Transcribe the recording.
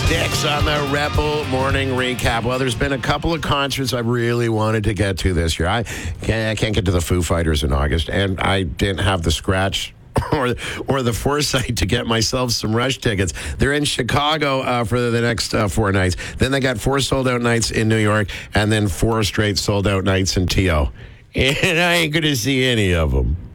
Dicks on the Rebel Morning Recap. Well, there's been a couple of concerts I really wanted to get to this year. I can't get to the Foo Fighters in August, and I didn't have the scratch or the foresight to get myself some Rush tickets. They're in Chicago for the next 4 nights. Then they got 4 sold-out nights in New York, and then 4 straight sold-out nights in T.O. And I ain't going to see any of them.